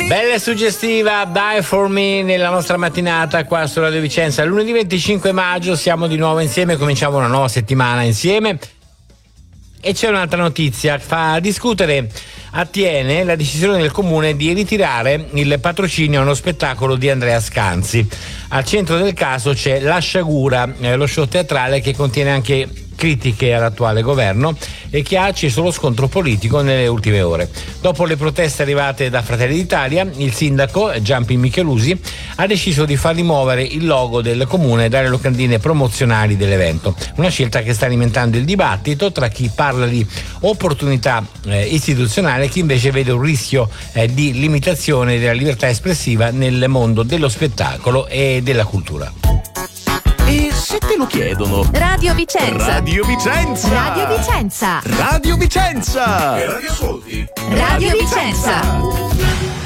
Bella e suggestiva, Die For Me nella nostra mattinata qua su Radio Vicenza. Lunedì 25 maggio siamo di nuovo insieme, cominciamo una nuova settimana insieme. E c'è un'altra notizia, fa discutere, attiene la decisione del comune di ritirare il patrocinio a uno spettacolo di Andrea Scanzi. Al centro del caso c'è La Sciagura, lo show teatrale che contiene anche critiche all'attuale governo e che ha acceso lo scontro politico nelle ultime ore. Dopo le proteste arrivate da Fratelli d'Italia, il sindaco Giampi Michelusi ha deciso di far rimuovere il logo del comune dalle locandine promozionali dell'evento, una scelta che sta alimentando il dibattito tra chi parla di opportunità istituzionale e chi invece vede un rischio di limitazione della libertà espressiva nel mondo dello spettacolo e della cultura. E se te lo chiedono? Radio Vicenza. Radio Vicenza. Radio Vicenza. Radio Vicenza. Che radio ascolti? Radio Vicenza.